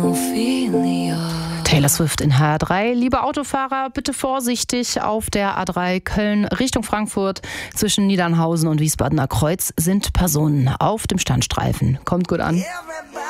Taylor Swift in HR3. Liebe Autofahrer, bitte vorsichtig auf der A3 Köln Richtung Frankfurt. Zwischen Niedernhausen und Wiesbadener Kreuz sind Personen auf dem Standstreifen. Kommt gut an. Everybody